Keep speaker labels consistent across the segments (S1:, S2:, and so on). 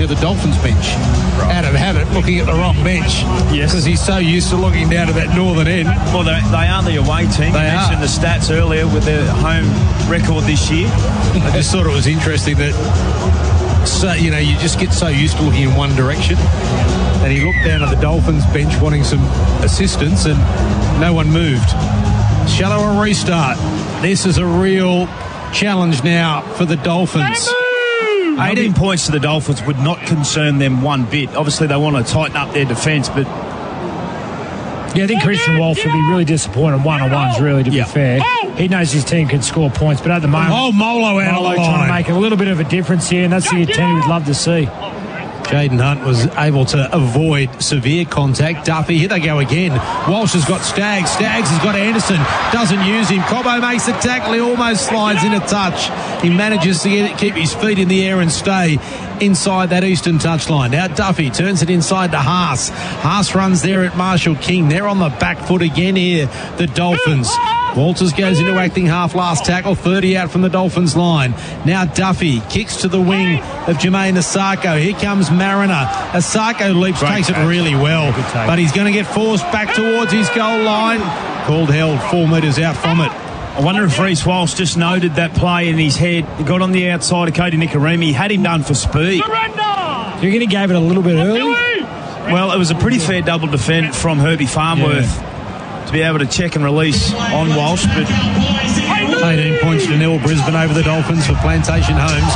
S1: of the Dolphins bench. Right. Out of habit, looking at the wrong bench.
S2: Yes.
S1: Because he's so used to looking down to that northern end.
S2: Well, they are the away team.
S1: They
S2: mentioned the stats earlier with their home record this year.
S1: I just thought it was interesting that, you just get so used to looking in one direction. And he looked down at the Dolphins bench wanting some assistance and no one moved. Shall a restart? This is a real challenge now for the Dolphins.
S2: 18 points to the Dolphins would not concern them one bit. Obviously, they want to tighten up their defence, but...
S3: Yeah, I think Christian Wolf will be really disappointed one-on-ones, really, to be fair. He knows his team can score points, but at the moment...
S1: Oh, Molo out of the line.
S3: Trying to make a little bit of a difference here, and that's the team we'd love to see.
S1: Jaden Hunt was able to avoid severe contact. Duffy, here they go again. Walsh has got Staggs. Staggs has got Anderson. Doesn't use him. Cobbo makes the tackle. He almost slides in a touch. He manages to keep his feet in the air and stay inside that eastern touchline. Now Duffy turns it inside to Haas. Haas runs there at Marshall King. They're on the back foot again here, the Dolphins. Walters goes into acting half last tackle, 30 out from the Dolphins line. Now Duffy kicks to the wing of Jermaine Asako. Here comes Mariner. Asako leaps, takes it really well, but he's going to get forced back towards his goal line. Called held 4 metres out from it.
S2: I wonder if Reece Walsh just noted that play in his head. He got on the outside of Cody Nikarimi. Had him done for speed.
S3: You're going to give it a little bit early?
S2: Well, it was a pretty fair double defend from Herbie Farnworth to be able to check and release on Walsh, but
S1: 18 points to nil, Brisbane over the Dolphins for Plantation Homes.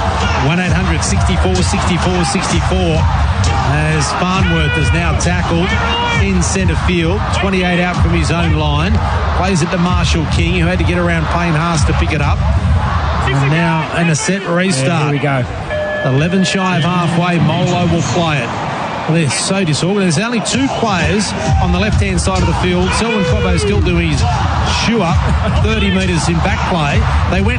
S1: 1-800-64-64-64 as Farnworth is now tackled in centre field, 28 out from his own line. Plays it to Marshall King, who had to get around Payne Haas to pick it up. And now in a set restart.
S3: Here we go.
S1: 11 shy of halfway, Molo will play it. Well, they're so disorganised. There's only 2 players on the left-hand side of the field. Selwyn Cobbo still doing his shoe up, 30 metres in back play. They went